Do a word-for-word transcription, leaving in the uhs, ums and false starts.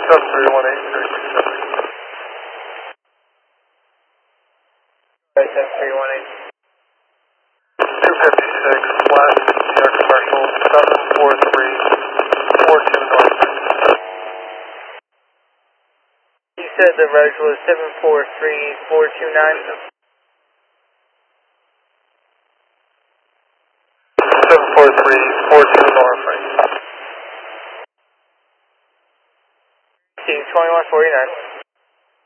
seven three one eight three two seven. seven three one eight. two fifty-six West Sierra Commercial seven four three four two North. You said the reg was seven four three four two nine? seven four three four two North, right? twenty-one forty-nine.